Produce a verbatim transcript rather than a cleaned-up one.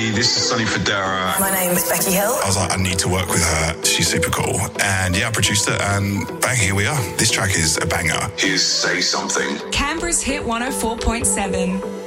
Hey, this is Sonny Fodera. My name is Becky Hill. I was like, I need to work with her. She's super cool. And yeah, I produced it, and bang, here we are. This track is a banger. Here's Say Something. Canberra's Hit one oh four point seven.